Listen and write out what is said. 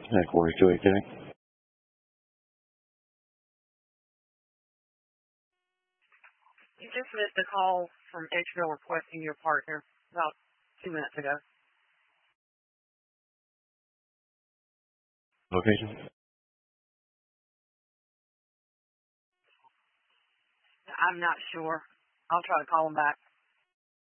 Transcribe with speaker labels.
Speaker 1: Headquarters 280.
Speaker 2: You just missed a call from Edgeville requesting your partner about 2 minutes ago.
Speaker 1: Location?
Speaker 2: I'm not sure. I'll try to call him back.